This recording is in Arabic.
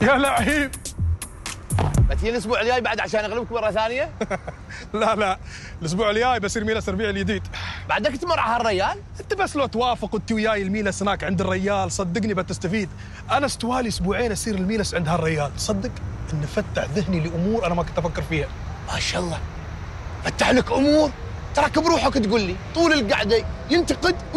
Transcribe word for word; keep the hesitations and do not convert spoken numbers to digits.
يا لعيب. بتجي الاسبوع الجاي بعد عشان اغلبك مره ثانيه؟ لا لا، الاسبوع الجاي بصير ميلس الربيع الجديد. بعدك تمر على هالريال؟ انت بس لو توافق وانت وياي الميلس هناك عند الريال صدقني بتستفيد. انا استوالي اسبوعين اصير الميلس عند هالريال، صدق انه فتح ذهني لامور انا ما كنت افكر فيها. ما شاء الله فتح لك امور، تراك بروحك تقول لي طول القعده ينتقد